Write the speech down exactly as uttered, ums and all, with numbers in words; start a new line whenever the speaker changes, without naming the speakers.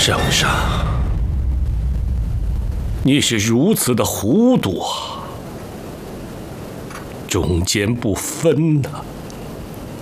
圣上，你是如此的糊涂啊，忠奸不分呐、啊！